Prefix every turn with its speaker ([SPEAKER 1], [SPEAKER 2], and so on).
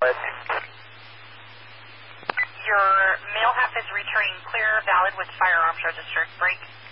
[SPEAKER 1] Your mail half is returning clear, valid with firearms registered. Break.